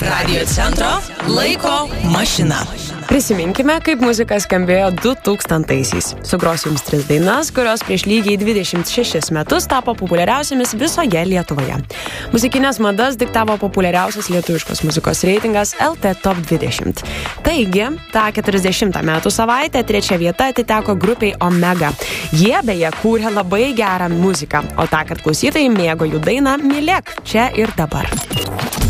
Radio centro laiko mašina. Prisiminkime, kaip muzika skambėjo 2000-aisiais. Sugrosiu jums 3 dainas, kurios prieš lygiai 26 metus tapo populiariausiamis visoje Lietuvoje. Muzikinės madas diktavo populiariausias lietuviškos muzikos reitingas LT Top 20. Taigi, tą 40 metų savaitę 3 vieta atiteko grupiai Omega. Jie beje kūrė labai gerą muziką, o tą, kad klausytojai mėgo jų dainą Mylėk čia ir dabar.